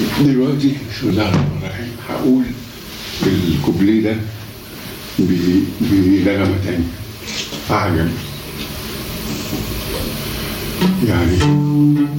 دلوقتي بسم الله الرحمن الرحيم هقول الكوبليه ده بنغمة تانية أعجب يعني.